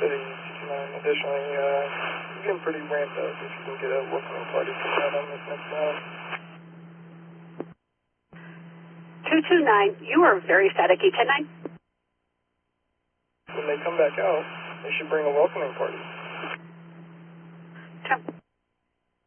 City, 229. Additionally, it's getting pretty ramped up. If you can get a welcoming party coming out on this next round. 229, you are very staticky. 109. When they come back out, they should bring a welcoming party. Sure.